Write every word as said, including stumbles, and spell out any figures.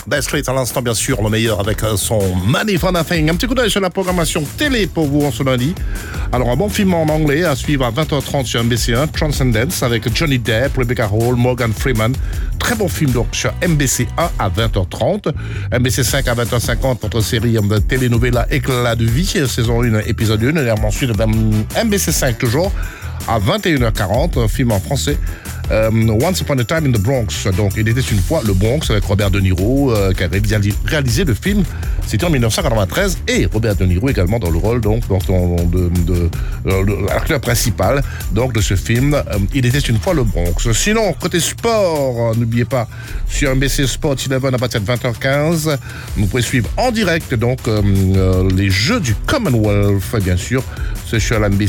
Dire Straits à l'instant, bien sûr, le meilleur avec son Money for Nothing. Un petit coup d'œil sur la programmation télé pour vous en ce lundi. Alors, un bon film en anglais à suivre à vingt heures trente sur M B C un, Transcendence, avec Johnny Depp, Rebecca Hall, Morgan Freeman. Très bon film donc sur M B C un à vingt heures trente. M B C cinq à vingt heures cinquante, votre série de telenovela Éclat de vie, saison un, épisode un. Et ensuite, M B C cinq toujours, à vingt et une heures quarante, un film en français. Euh, Once Upon a Time in the Bronx. Donc, il était une fois le Bronx avec Robert De Niro euh, qui a réalisé le film. C'était en dix-neuf cent quatre-vingt-treize et Robert De Niro également dans le rôle donc, donc de, de, de, de l'acteur principal donc de ce film. Euh, il était une fois le Bronx. Sinon, côté sport, euh, n'oubliez pas sur M B C Sport onze à partir de vingt heures quinze, vous pouvez suivre en direct donc euh, euh, les Jeux du Commonwealth, bien sûr. C'est sur la N B C.